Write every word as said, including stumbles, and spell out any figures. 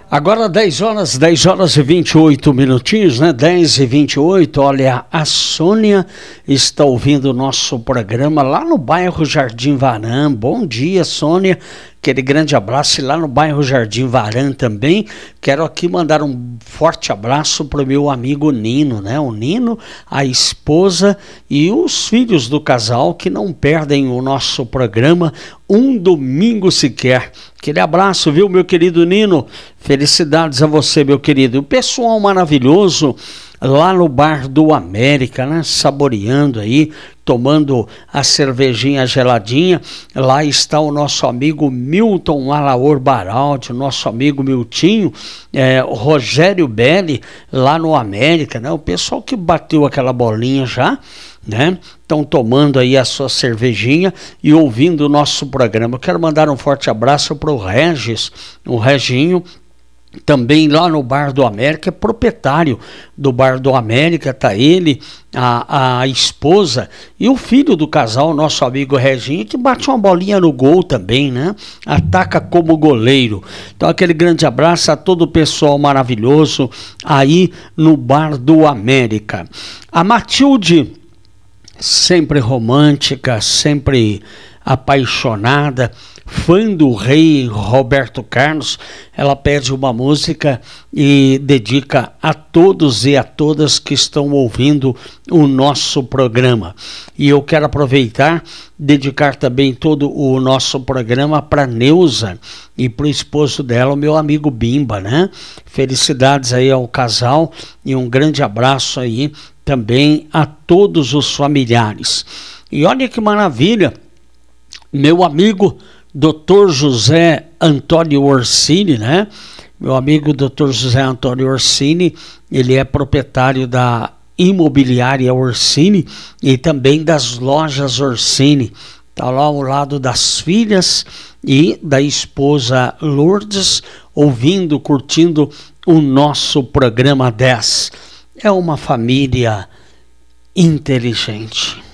Agora dez horas, dez horas e vinte e oito minutinhos, né? dez e vinte e oito, olha, a Sônia está ouvindo o nosso programa lá no bairro Jardim Varam. Bom dia, Sônia. Aquele grande abraço e lá no bairro Jardim Varam também. Quero aqui mandar um forte abraço para o meu amigo Nino, né? O Nino, a esposa e os filhos do casal que não perdem o nosso programa um domingo sequer. Aquele abraço, viu, meu querido Nino? Felicidades a você, meu querido. O pessoal maravilhoso lá no Bar do América, né? Saboreando aí, tomando a cervejinha geladinha. Lá está o nosso amigo Milton Alaor Baraldi, o nosso amigo Miltinho, é, o Rogério Belli, lá no América, né? O pessoal que bateu aquela bolinha já, né? Estão tomando aí a sua cervejinha e ouvindo o nosso programa. Eu quero mandar um forte abraço para o Regis, o Reginho, também lá no Bar do América, é proprietário do Bar do América, tá ele, a, a esposa e o filho do casal, nosso amigo Reginho, que bate uma bolinha no gol também, né? Ataca como goleiro. Então aquele grande abraço a todo o pessoal maravilhoso aí no Bar do América. A Matilde, sempre romântica, sempre apaixonada, fã do rei Roberto Carlos, ela pede uma música e dedica a todos e a todas que estão ouvindo o nosso programa. E eu quero aproveitar, dedicar também todo o nosso programa para Neuza e para o esposo dela, o meu amigo Bimba, né? Felicidades aí ao casal e um grande abraço aí também a todos os familiares. E olha que maravilha, meu amigo doutor José Antônio Orsini, né? Meu amigo doutor José Antônio Orsini, ele é proprietário da imobiliária Orsini e também das lojas Orsini. Está lá ao lado das filhas e da esposa Lourdes, ouvindo, curtindo o nosso programa dez. É uma família inteligente.